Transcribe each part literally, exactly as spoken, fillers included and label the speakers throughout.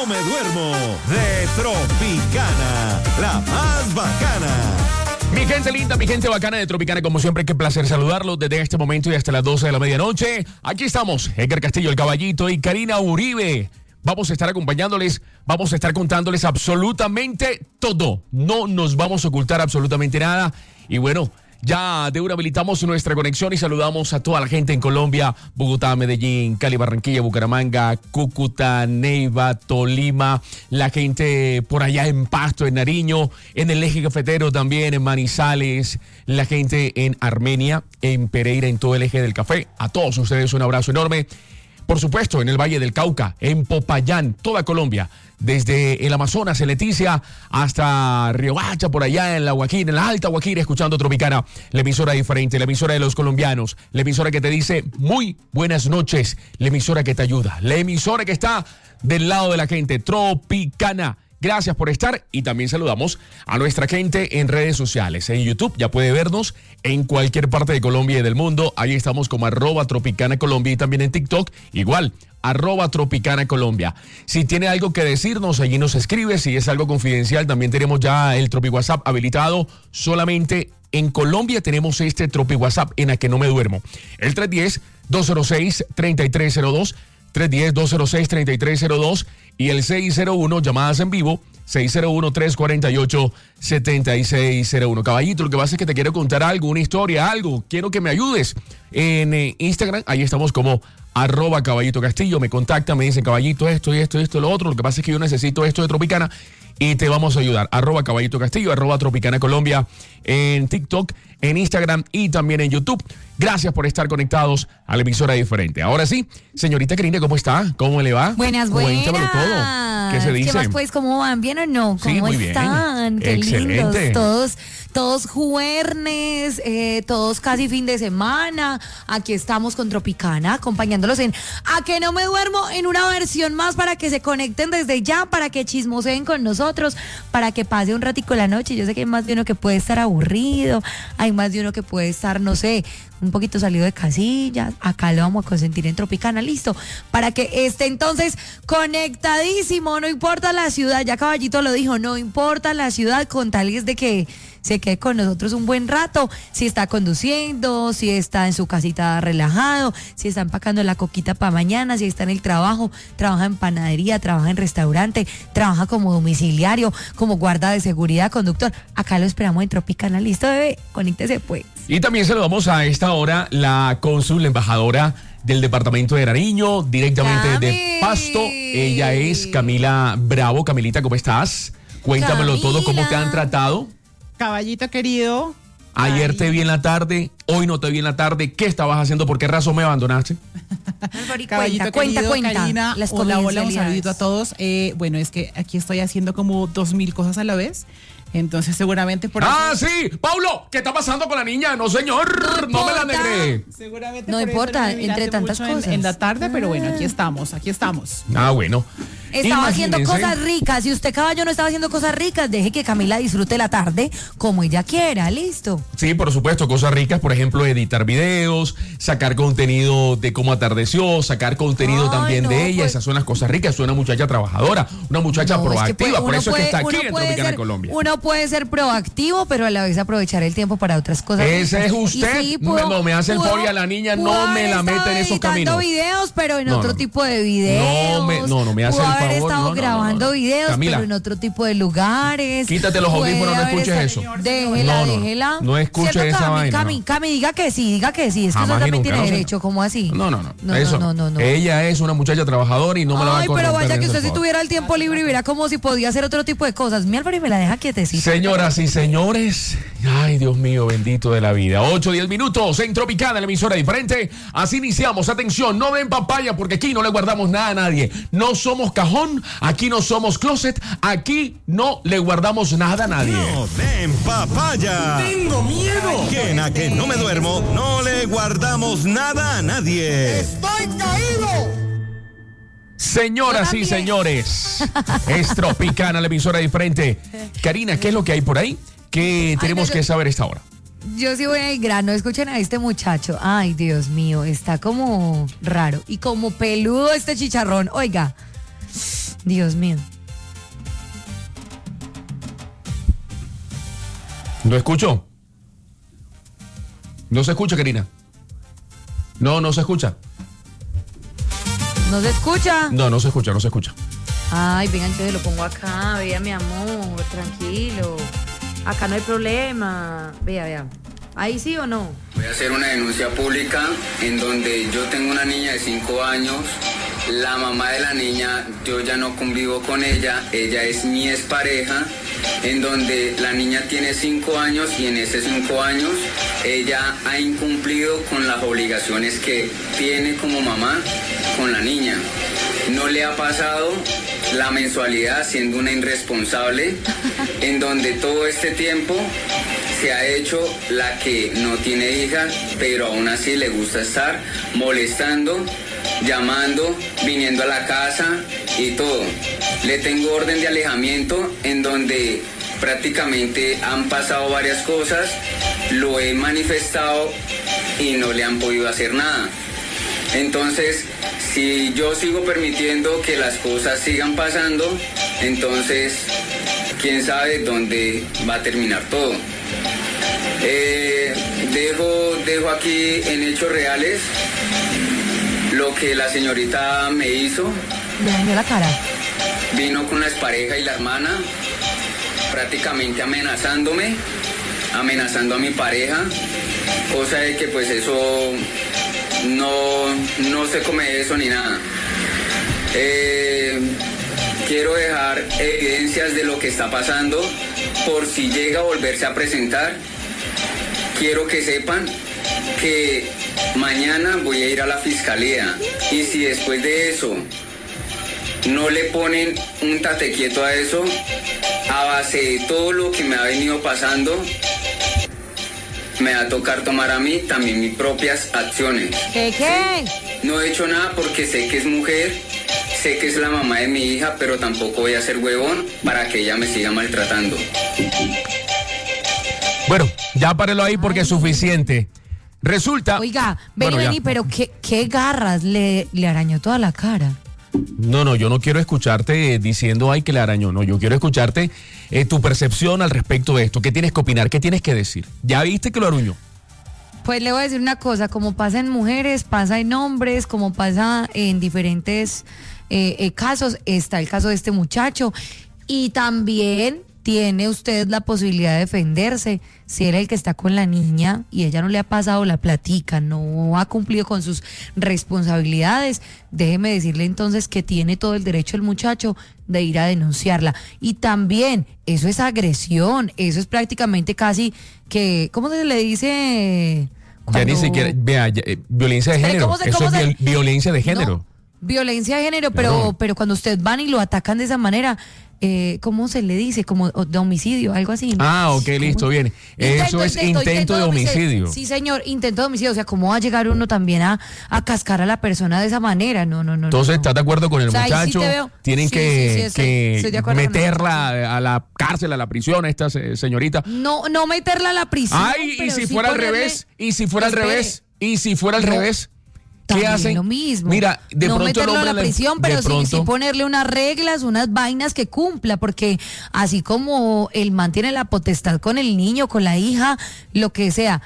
Speaker 1: no me duermo de Tropicana, la más bacana.
Speaker 2: Mi gente linda, mi gente bacana de Tropicana, como siempre, qué placer saludarlos desde este momento y hasta las doce de la medianoche. Aquí estamos, Edgar Castillo, el Caballito, y Karina Uribe. Vamos a estar acompañándoles, vamos a estar contándoles absolutamente todo. No nos vamos a ocultar absolutamente nada. Y bueno, ya de una habilitamos nuestra conexión y saludamos a toda la gente en Colombia, Bogotá, Medellín, Cali, Barranquilla, Bucaramanga, Cúcuta, Neiva, Tolima, la gente por allá en Pasto, en Nariño, en el eje cafetero también, en Manizales, la gente en Armenia, en Pereira, en todo el eje del café. A todos ustedes un abrazo enorme. Por supuesto, en el Valle del Cauca, en Popayán, toda Colombia, desde el Amazonas, en Leticia, hasta Riohacha, por allá en la Guajira, en la Alta Guajira, escuchando Tropicana, la emisora diferente, la emisora de los colombianos, la emisora que te dice muy buenas noches, la emisora que te ayuda, la emisora que está del lado de la gente, Tropicana. Gracias por estar y también saludamos a nuestra gente en redes sociales. En YouTube ya puede vernos en cualquier parte de Colombia y del mundo. Ahí estamos como arroba Tropicana Colombia y también en TikTok igual, arroba Tropicana Colombia. Si tiene algo que decirnos, allí nos escribe. Si es algo confidencial, también tenemos ya el Tropi WhatsApp habilitado. Solamente en Colombia tenemos este Tropi WhatsApp en el que no me duermo. El tres uno cero, dos cero seis, tres tres cero dos. tres uno cero, dos cero seis, tres tres cero dos y el seis cero uno, llamadas en vivo, seis cero uno, tres cuatro ocho, siete seis cero uno. Caballito, lo que pasa es que te quiero contar algo, una historia, algo. Quiero que me ayudes. En eh, Instagram, ahí estamos como arroba Caballito Castillo. Me contactan, me dicen, Caballito, esto y esto y esto y lo otro. Lo que pasa es que yo necesito esto de Tropicana y te vamos a ayudar. Arroba Caballito Castillo, arroba Tropicana Colombia en TikTok, en Instagram y también en YouTube. Gracias por estar conectados a la emisora diferente. Ahora sí, señorita Karina, ¿cómo está? ¿Cómo le va?
Speaker 3: Buenas, buenas.
Speaker 2: Cuéntamelo todo. ¿Qué se dice?
Speaker 3: ¿Qué más pues? ¿Cómo van? ¿Bien o no? ¿Cómo
Speaker 2: sí, muy
Speaker 3: están?
Speaker 2: Bien.
Speaker 3: Qué
Speaker 2: Excelente.
Speaker 3: lindos. Todos, todos jueves, eh, todos casi fin de semana. Aquí estamos con Tropicana, acompañándolos en A que no me duermo, en una versión más para que se conecten desde ya, para que chismoseen con nosotros, para que pase un ratico la noche. Yo sé que hay más de uno que puede estar aburrido, hay más de uno que puede estar, no sé, un poquito salido de casillas. Acá lo vamos a consentir en Tropicana, listo, para que esté entonces conectadísimo. No importa la ciudad, ya Caballito lo dijo, no importa la ciudad, con tal es de que se quede con nosotros un buen rato. Si está conduciendo, si está en su casita relajado, si está empacando la coquita para mañana, si está en el trabajo, trabaja en panadería, trabaja en restaurante, trabaja como domiciliario, como guarda de seguridad, conductor. Acá lo esperamos en Tropicana, listo, bebé, conéctese pues.
Speaker 2: Y también saludamos a esta hora la cónsul, la embajadora del departamento de Nariño, directamente
Speaker 3: Cami.
Speaker 2: de Pasto. Ella es Camila Bravo. Camilita, ¿cómo estás? Cuéntamelo
Speaker 3: Camila.
Speaker 2: todo, ¿cómo te han tratado?
Speaker 4: Caballito querido.
Speaker 2: Ayer
Speaker 4: Ay.
Speaker 2: te vi en la tarde, hoy no te vi en la tarde. ¿Qué estabas haciendo? ¿Por qué razón me abandonaste?
Speaker 3: Cuenta, cuenta, cuenta.
Speaker 4: Karina,
Speaker 3: Las
Speaker 4: hola, hola, un
Speaker 3: confidencialidades.
Speaker 4: saludito a todos. Eh, bueno, es que aquí estoy haciendo como dos mil cosas a la vez. Entonces seguramente por
Speaker 2: ¡Ah,
Speaker 4: eso...
Speaker 2: sí! ¡Paulo! ¿Qué está pasando con la niña? No, señor. No,
Speaker 3: No
Speaker 2: me la
Speaker 3: importa.
Speaker 2: negré.
Speaker 4: Seguramente
Speaker 3: No
Speaker 4: por eso
Speaker 3: importa,
Speaker 4: me miraste
Speaker 3: entre tantas
Speaker 4: mucho en-
Speaker 3: cosas.
Speaker 4: En, la tarde, pero bueno, aquí estamos, aquí estamos.
Speaker 2: Ah, bueno.
Speaker 3: Estaba haciendo
Speaker 2: Imagínense.
Speaker 3: cosas ricas. Si usted, caballo, no estaba haciendo cosas ricas, deje que Camila disfrute la tarde como ella quiera, listo.
Speaker 2: Sí, por supuesto, cosas ricas, por ejemplo, editar videos, sacar contenido de cómo atardeció, sacar contenido
Speaker 3: Ay,
Speaker 2: también
Speaker 3: no,
Speaker 2: de ella.
Speaker 3: pues-
Speaker 2: Esas son las cosas ricas. Es una muchacha trabajadora, una muchacha
Speaker 3: No, es que
Speaker 2: proactiva.
Speaker 3: puede-
Speaker 2: por
Speaker 3: uno
Speaker 2: eso
Speaker 3: puede-
Speaker 2: es que está
Speaker 3: uno
Speaker 2: aquí en
Speaker 3: puede
Speaker 2: Tropicana
Speaker 3: ser-
Speaker 2: Colombia.
Speaker 3: Uno puede ser proactivo, pero a la vez aprovechar el tiempo para otras cosas.
Speaker 2: Ese
Speaker 3: ricas.
Speaker 2: es usted.
Speaker 3: Y
Speaker 2: No, me hace el
Speaker 3: pudo-
Speaker 2: favor y a la niña no
Speaker 3: pudo
Speaker 2: me
Speaker 3: haber
Speaker 2: la meta
Speaker 3: estado
Speaker 2: en esos
Speaker 3: editando
Speaker 2: caminos.
Speaker 3: videos, pero en
Speaker 2: No,
Speaker 3: otro
Speaker 2: no, no.
Speaker 3: tipo de videos.
Speaker 2: No me- no, no me hace
Speaker 3: pudo
Speaker 2: el
Speaker 3: haber
Speaker 2: favor,
Speaker 3: estado
Speaker 2: no, no, no,
Speaker 3: grabando
Speaker 2: no.
Speaker 3: videos,
Speaker 2: Camila.
Speaker 3: pero en otro tipo de lugares.
Speaker 2: Quítate los
Speaker 3: Puede
Speaker 2: audífonos, no
Speaker 3: haber
Speaker 2: escuches
Speaker 3: estado-
Speaker 2: eso.
Speaker 3: Déjela,
Speaker 2: No, no, no.
Speaker 3: déjela.
Speaker 2: No escuche
Speaker 3: ¿Cierto,
Speaker 2: esa
Speaker 3: Cami?
Speaker 2: vaina,
Speaker 3: Cami,
Speaker 2: no.
Speaker 3: Cami, diga que sí, diga que sí. Es que
Speaker 2: Jamás
Speaker 3: usted
Speaker 2: y
Speaker 3: también
Speaker 2: nunca,
Speaker 3: tiene
Speaker 2: no sé.
Speaker 3: derecho, ¿cómo así?
Speaker 2: No, no, no.
Speaker 3: No,
Speaker 2: Eso.
Speaker 3: no, no, no.
Speaker 2: Ella es una muchacha trabajadora y no me la va a
Speaker 3: Ay, pero
Speaker 2: corromper
Speaker 3: vaya
Speaker 2: en
Speaker 3: que
Speaker 2: ese
Speaker 3: usted si
Speaker 2: favor.
Speaker 3: tuviera el tiempo libre y viera como si podía hacer otro tipo de cosas. Mi Álvaro y me la deja quietecita.
Speaker 2: Señoras y señores, ay Dios mío, bendito de la vida. ocho, diez minutos en Tropicana, la emisora diferente. Así iniciamos. Atención, no den papaya porque aquí no le guardamos nada a nadie. No somos cajón, aquí no somos closet, aquí no le guardamos nada a nadie.
Speaker 1: No den papaya.
Speaker 5: ¡Tengo miedo!
Speaker 1: Que en A que no me duermo, no le guardamos nada a nadie.
Speaker 5: ¡Estoy caído!
Speaker 2: Señoras
Speaker 3: Yo
Speaker 2: y
Speaker 3: también.
Speaker 2: señores, es Tropicana, la emisora diferente. Karina, ¿qué es lo que hay por ahí? ¿Qué tenemos
Speaker 3: no,
Speaker 2: que
Speaker 3: yo-
Speaker 2: saber a esta hora?
Speaker 3: Yo sí voy al grano, escuchen a este muchacho. Ay, Dios mío, está como raro y como peludo este chicharrón. Oiga, Dios mío.
Speaker 2: ¿No escucho? ¿No se escucha, Karina? No, no se escucha.
Speaker 3: ¿No se escucha?
Speaker 2: No, no se escucha, no se escucha.
Speaker 3: Ay, venga, entonces lo pongo acá. Vea, mi amor, tranquilo. Acá no hay problema. Vea, vea. ¿Ahí sí o no?
Speaker 6: Voy a hacer una denuncia pública en donde yo tengo una niña de cinco años. La mamá de la niña, yo ya no convivo con ella. Ella es mi expareja. En donde la niña tiene cinco años y en esos cinco años ella ha incumplido con las obligaciones que tiene como mamá con la niña. No le ha pasado la mensualidad siendo una irresponsable, en donde todo este tiempo se ha hecho la que no tiene hijas, pero aún así le gusta estar molestando, llamando, viniendo a la casa y todo. Le tengo orden de alejamiento en donde prácticamente han pasado varias cosas, lo he manifestado y no le han podido hacer nada. Entonces, si yo sigo permitiendo que las cosas sigan pasando, entonces, quién sabe dónde va a terminar todo. Eh, dejo, dejo aquí en hechos reales lo que la señorita me hizo.
Speaker 3: Le dañó la cara.
Speaker 6: Vino con la expareja y la hermana, prácticamente amenazándome, amenazando a mi pareja, cosa de que pues eso no, no se come eso ni nada. Eh, quiero dejar evidencias de lo que está pasando por si llega a volverse a presentar. Quiero que sepan que mañana voy a ir a la fiscalía y si después de eso no le ponen un tate quieto a eso, a base de todo lo que me ha venido pasando, me va a tocar tomar a mí también mis propias acciones.
Speaker 3: ¿Qué, qué?
Speaker 6: No he hecho nada porque sé que es mujer, sé que es la mamá de mi hija, pero tampoco voy a ser huevón para que ella me siga maltratando.
Speaker 2: Bueno, ya párelo ahí porque es suficiente. Resulta...
Speaker 3: Oiga, vení,
Speaker 2: Bueno, ya.
Speaker 3: vení, pero qué, qué garras, le, le arañó toda la cara.
Speaker 2: No, no, yo no quiero escucharte eh, diciendo, ay, que le arañó. No, yo quiero escucharte eh, tu percepción al respecto de esto. ¿Qué tienes que opinar? ¿Qué tienes que decir? ¿Ya viste que lo aruñó?
Speaker 3: Pues le voy a decir una cosa, como pasa en mujeres, pasa en hombres, como pasa en diferentes eh, eh, casos, está el caso de este muchacho y también tiene usted la posibilidad de defenderse. Si él es el que está con la niña y ella no le ha pasado la platica, no ha cumplido con sus responsabilidades, déjeme decirle entonces que tiene todo el derecho el muchacho de ir a denunciarla. Y también, eso es agresión, eso es prácticamente casi que, ¿cómo se le dice?
Speaker 2: Ya ni
Speaker 3: Cuando-
Speaker 2: siquiera, vea, ya, eh, violencia de
Speaker 3: Espere,
Speaker 2: género.
Speaker 3: ¿cómo se-
Speaker 2: Eso
Speaker 3: cómo
Speaker 2: es
Speaker 3: se-
Speaker 2: viol- violencia de
Speaker 3: No,
Speaker 2: género.
Speaker 3: violencia de género, pero,
Speaker 2: Claro.
Speaker 3: pero cuando usted van y lo atacan de esa manera, eh, ¿cómo se le dice? Como o- de homicidio, algo así.
Speaker 2: Ah, ok,
Speaker 3: ¿Cómo?
Speaker 2: listo, bien. Eso es intento de homicidio.
Speaker 3: Sí, señor, intento de homicidio. O sea, ¿cómo va a llegar uno también a, a cascar a la persona de esa manera? No, no, no.
Speaker 2: Entonces,
Speaker 3: no.
Speaker 2: ¿estás de acuerdo con el
Speaker 3: O sea, ahí sí
Speaker 2: muchacho?
Speaker 3: te veo.
Speaker 2: Tienen
Speaker 3: Sí,
Speaker 2: que,
Speaker 3: sí, sí, estoy-
Speaker 2: que
Speaker 3: estoy de acuerdo con
Speaker 2: meterla a la cárcel, a la prisión, a esta se- señorita.
Speaker 3: No, no meterla a la prisión.
Speaker 2: Ay, y
Speaker 3: pero
Speaker 2: si
Speaker 3: sí
Speaker 2: fuera al
Speaker 3: ponerle-
Speaker 2: revés, y si fuera al
Speaker 3: Espere.
Speaker 2: revés, y si fuera al
Speaker 3: No.
Speaker 2: revés, ¿qué
Speaker 3: También
Speaker 2: hacen?
Speaker 3: lo mismo.
Speaker 2: Mira, de
Speaker 3: no
Speaker 2: pronto el
Speaker 3: meterlo a
Speaker 2: hombre
Speaker 3: la
Speaker 2: le-
Speaker 3: prisión,
Speaker 2: de
Speaker 3: pero sí,
Speaker 2: pronto-
Speaker 3: sí ponerle unas reglas, unas vainas que cumpla, porque así como el man tiene la potestad con el niño, con la hija, lo que sea,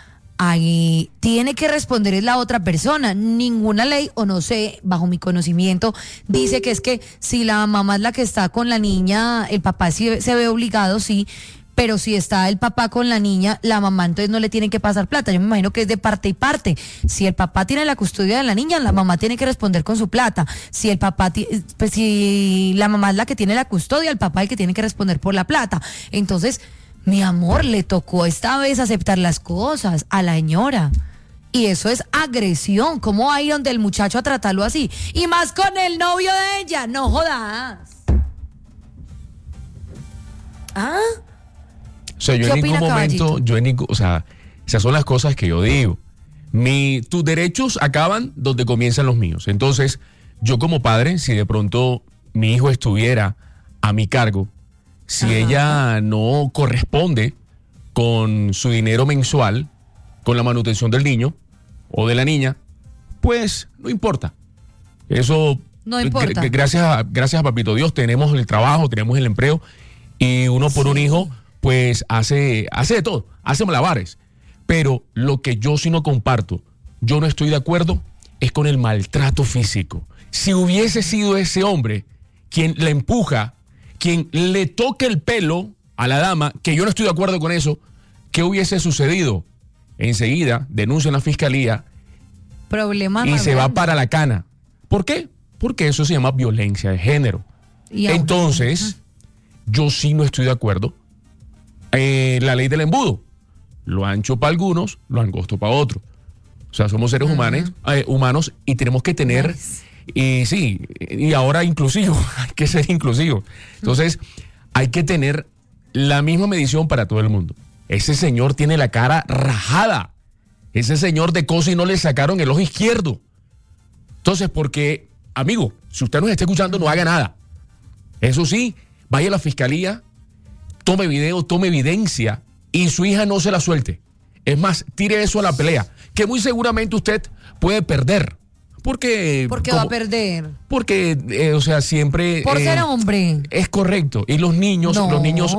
Speaker 3: ahí tiene que responder es la otra persona. Ninguna ley, o no sé, bajo mi conocimiento, dice que es que si la mamá es la que está con la niña, el papá sí se ve obligado, sí. Pero si está el papá con la niña, la mamá entonces no le tiene que pasar plata. Yo me imagino que es de parte y parte. Si el papá tiene la custodia de la niña, la mamá tiene que responder con su plata. Si el papá, ti- pues si la mamá es la que tiene la custodia, el papá es el que tiene que responder por la plata. Entonces, mi amor, le tocó esta vez aceptar las cosas a la señora. Y eso es agresión. ¿Cómo va a ir donde el muchacho a tratarlo así? Y más con el novio de ella. No jodas. ¿Ah?
Speaker 2: O sea, yo
Speaker 3: ¿Qué
Speaker 2: en ningún
Speaker 3: opina,
Speaker 2: momento,
Speaker 3: Caballito?
Speaker 2: yo en ningún, o sea, esas son las cosas que yo digo. Mi, tus derechos acaban donde comienzan los míos. Entonces, yo como padre, si de pronto mi hijo estuviera a mi cargo, si
Speaker 3: Ajá.
Speaker 2: ella no corresponde con su dinero mensual, con la manutención del niño o de la niña, pues no importa. Eso
Speaker 3: No importa.
Speaker 2: Gr- gracias, a, gracias a Papito Dios tenemos el trabajo, tenemos el empleo y uno por
Speaker 3: Sí.
Speaker 2: un hijo pues hace, hace de todo, hace malabares. Pero lo que yo sí no comparto, yo no estoy de acuerdo, es con el maltrato físico. Si hubiese sido ese hombre quien le empuja, quien le toca el pelo a la dama, que yo no estoy de acuerdo con eso, ¿qué hubiese sucedido? Enseguida denuncia en la fiscalía
Speaker 3: Problema
Speaker 2: y
Speaker 3: más
Speaker 2: se va
Speaker 3: grande.
Speaker 2: para la cana. ¿Por qué? Porque eso se llama violencia de género.
Speaker 3: Y aún-
Speaker 2: Entonces, yo sí no estoy de acuerdo. Eh, la ley del embudo. Lo ancho para algunos, lo angosto para otros. O sea, somos seres humanos, eh, humanos y tenemos que tener,
Speaker 3: Nice.
Speaker 2: y sí, y ahora inclusivo, hay que ser inclusivo. Entonces, hay que tener la misma medición para todo el mundo. Ese señor tiene la cara rajada. Ese señor de cosa y no le sacaron el ojo izquierdo. Entonces, porque, amigo, si usted nos está escuchando, no haga nada. Eso sí, vaya a la fiscalía, tome video, tome evidencia y su hija no se la suelte. Es más, tire eso a la pelea, que muy seguramente usted puede perder. Porque...
Speaker 3: ¿Por qué
Speaker 2: como-
Speaker 3: va a perder?
Speaker 2: Porque, eh, o sea, siempre...
Speaker 3: Por
Speaker 2: eh,
Speaker 3: ser hombre.
Speaker 2: Es correcto. Y los niños,
Speaker 3: No.
Speaker 2: los niños,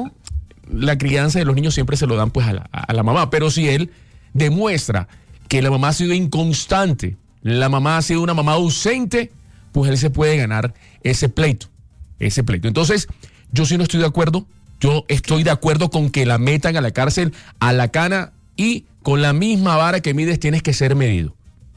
Speaker 2: la crianza de los niños siempre se lo dan pues a la, a la mamá. Pero si él demuestra que la mamá ha sido inconstante, la mamá ha sido una mamá ausente, pues él se puede ganar ese pleito. Ese pleito. Entonces, yo sí no estoy de acuerdo. Yo estoy de acuerdo con que la metan a la cárcel, a la cana, y con la misma vara que mides tienes que ser medido.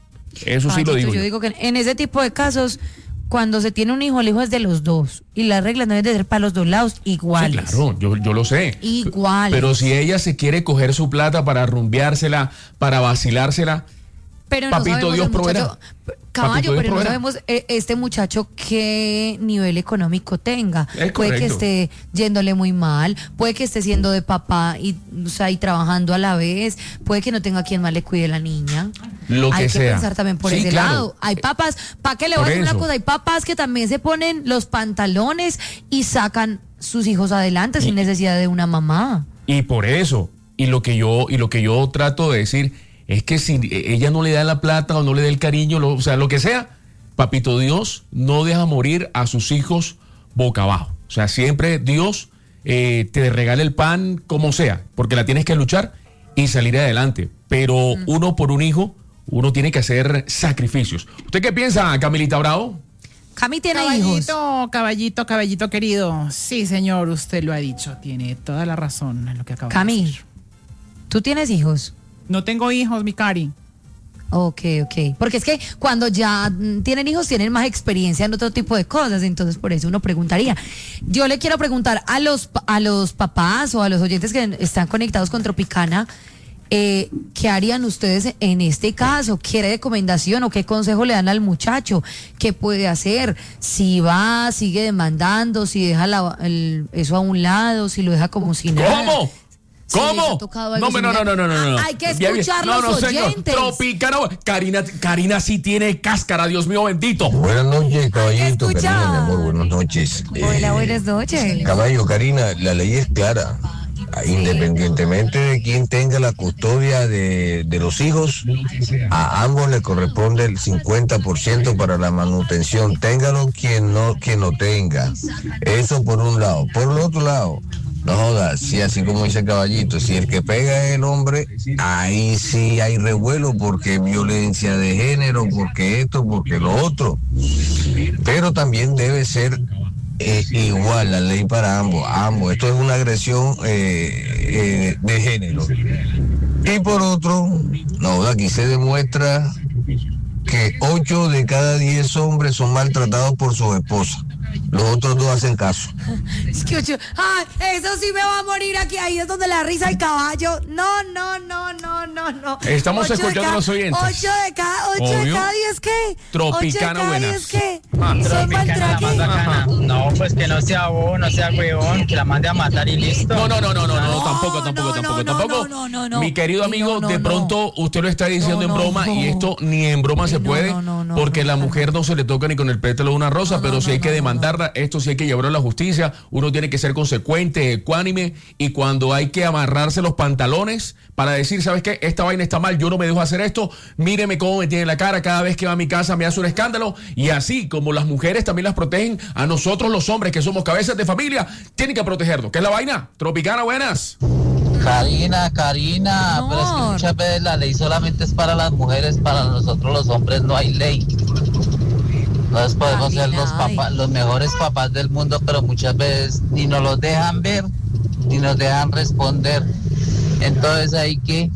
Speaker 2: Eso sí
Speaker 3: Payito,
Speaker 2: lo digo.
Speaker 3: yo
Speaker 2: yo.
Speaker 3: digo que en ese tipo de casos, cuando se tiene un hijo, el hijo es de los dos. Y las reglas deben de ser para los dos lados iguales.
Speaker 2: Sí, claro, yo, yo lo sé.
Speaker 3: Iguales.
Speaker 2: Pero si ella se quiere coger su plata para rumbeársela, para vacilársela,
Speaker 3: Pero no
Speaker 2: Papito
Speaker 3: sabemos
Speaker 2: Dios
Speaker 3: el muchacho-
Speaker 2: proveerá.
Speaker 3: Caballo,
Speaker 2: Papito Dios
Speaker 3: pero no
Speaker 2: proveerá.
Speaker 3: sabemos eh, este muchacho qué nivel económico tenga.
Speaker 2: Es
Speaker 3: Puede que
Speaker 2: correcto.
Speaker 3: esté yéndole muy mal, puede que esté siendo de papá y, o sea, y trabajando a la vez, puede que no tenga quien más le cuide la niña.
Speaker 2: Lo
Speaker 3: Hay
Speaker 2: que
Speaker 3: que
Speaker 2: sea.
Speaker 3: pensar también por
Speaker 2: Sí,
Speaker 3: ese
Speaker 2: claro.
Speaker 3: lado. Hay papas, ¿para qué le voy a
Speaker 2: Por
Speaker 3: decir una
Speaker 2: eso.
Speaker 3: cosa? Hay papás que también se ponen los pantalones y sacan sus hijos adelante sin necesidad de una mamá.
Speaker 2: y por eso, y lo que yo, y lo que yo trato de decir es que si ella no le da la plata o no le da el cariño, lo- o sea, lo que sea, Papito Dios no deja morir a sus hijos boca abajo. O sea, siempre Dios eh, te regala el pan como sea, porque la tienes que luchar y salir adelante. Pero uno por un hijo, uno tiene que hacer sacrificios. ¿Usted qué piensa, Camilita Bravo?
Speaker 3: Cami tiene hijos.
Speaker 4: Caballito, caballito, caballito querido. Sí, señor, usted lo ha dicho. Tiene toda la razón en lo que acaba de
Speaker 3: Cami,
Speaker 4: decir.
Speaker 3: ¿tú tienes hijos?
Speaker 4: No tengo hijos, mi cari.
Speaker 3: Ok, ok. Porque es que cuando ya mm, tienen hijos tienen más experiencia en otro tipo de cosas, entonces por eso uno preguntaría. Yo le quiero preguntar a los pa- a los papás o a los oyentes que están conectados con Tropicana, eh, ¿qué harían ustedes en este caso? ¿Qué recomendación o qué consejo le dan al muchacho? ¿Qué puede hacer? Si va, sigue demandando, si deja la- el- eso a un lado, si lo deja como si nada.
Speaker 2: ¿Cómo?
Speaker 3: Si les
Speaker 2: ¿Cómo?
Speaker 3: ha tocado algo
Speaker 2: No, hombre, no, no,
Speaker 3: similar.
Speaker 2: no, no, no, no.
Speaker 3: Ah, hay que
Speaker 2: Bien, bien.
Speaker 3: escuchar
Speaker 2: No,
Speaker 3: los
Speaker 2: no, señor.
Speaker 3: oyentes.
Speaker 2: Tropicana. Karina, Karina sí tiene cáscara, Dios mío bendito.
Speaker 7: Buenas noches, caballito,
Speaker 3: escuchar.
Speaker 7: Karina, mi amor, buenas noches.
Speaker 3: Hola,
Speaker 7: Eh,
Speaker 3: buenas noches.
Speaker 7: Caballo, Karina, la ley es clara. Independientemente de quién tenga la custodia de, de los hijos, a ambos le corresponde el cincuenta por ciento para la manutención. Téngalo quien no, quien no tenga. Eso por un lado. Por el otro lado, no jodas, si así como dice el caballito, si el que pega es el hombre, ahí sí hay revuelo porque violencia de género, porque esto, porque lo otro. Pero también debe ser eh, igual la ley para ambos, ambos. Esto es una agresión eh, eh, de género. Y por otro, no, aquí se demuestra que ocho de cada diez hombres son maltratados por sus esposas. Los otros dos hacen caso.
Speaker 3: Es que ocho- ah, eso sí me va a morir aquí. Ahí es donde la risa del caballo. No, no, no, no, no, no.
Speaker 2: Estamos
Speaker 3: Ocho de
Speaker 2: escuchando
Speaker 3: cada-
Speaker 2: a los oyentes.
Speaker 3: Ocho de cada, ocho de
Speaker 2: Obvio.
Speaker 3: cada diez, ¿qué?
Speaker 2: Tropicana
Speaker 3: Ocho de cada
Speaker 2: buenas.
Speaker 3: diez, ¿qué?
Speaker 2: Ah,
Speaker 3: Son
Speaker 8: Tropicana, la más
Speaker 3: maltratados.
Speaker 8: bacana. No, pues que no sea bobo, no sea huevón, que la mande a matar y listo.
Speaker 2: No, no, no, no, no, no,
Speaker 3: No,
Speaker 2: tampoco, tampoco,
Speaker 3: no,
Speaker 2: tampoco,
Speaker 3: no,
Speaker 2: tampoco.
Speaker 3: no, no, no,
Speaker 2: Mi querido
Speaker 3: no.
Speaker 2: amigo,
Speaker 3: No, no,
Speaker 2: de
Speaker 3: no.
Speaker 2: pronto usted lo está diciendo
Speaker 3: No,
Speaker 2: en
Speaker 3: no,
Speaker 2: broma
Speaker 3: no.
Speaker 2: y esto ni en broma se
Speaker 3: No,
Speaker 2: puede.
Speaker 3: no, no, no,
Speaker 2: porque
Speaker 3: no,
Speaker 2: la
Speaker 3: no,
Speaker 2: mujer no se le toca ni con el pétalo de una rosa,
Speaker 3: No,
Speaker 2: pero
Speaker 3: no,
Speaker 2: si hay
Speaker 3: no,
Speaker 2: que
Speaker 3: no,
Speaker 2: demandarla, esto sí hay que llevarlo a la justicia, uno tiene que ser consecuente, ecuánime, y cuando hay que amarrarse los pantalones para decir, ¿sabes qué? Esta vaina está mal, yo no me dejo hacer esto, míreme cómo me tiene la cara, cada vez que va a mi casa me hace un escándalo, y así como las mujeres también las protegen, a nosotros los hombres que somos cabezas de familia, tienen que protegernos. ¿Qué es la vaina? Tropicana, buenas.
Speaker 8: Karina, Karina,
Speaker 3: No.
Speaker 8: pero es que muchas veces la ley solamente es para las mujeres, para nosotros los hombres no hay ley. Nosotros podemos ser
Speaker 3: Karina,
Speaker 8: los papás, los mejores papás del mundo, pero muchas veces ni nos los dejan ver, ni nos dejan responder. Entonces hay que,